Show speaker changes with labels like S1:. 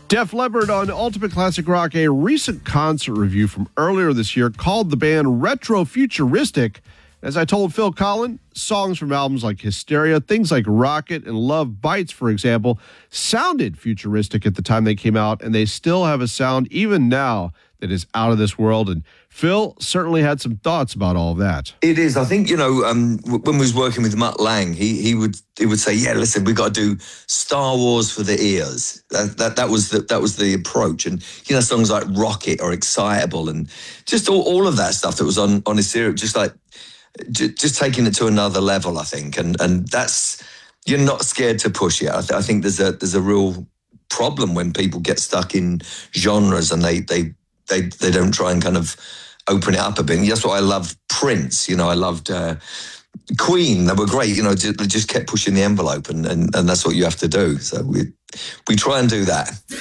S1: Def Leppard on Ultimate Classic Rock, a recent concert review from earlier this year called the band retro-futuristic. As I told Phil Collin, songs from albums like Hysteria, things like Rocket and Love Bites, for example, sounded futuristic at the time they came out, and they still have a sound even now that is out of this world. And Phil certainly had some thoughts about all of that.
S2: It is. I think, when we was working with Mutt Lange, he would say, yeah, listen, we got to do Star Wars for the ears. That was the approach. And, songs like Rocket or Excitable and just all of that stuff that was on Hysteria, just taking it to another level, I think. And that's, you're not scared to push it. I think there's a real problem when people get stuck in genres and they don't try and kind of open it up a bit. And that's what I love. Prince, I loved Queen. They were great. They just kept pushing the envelope, and that's what you have to do. So we try and do that.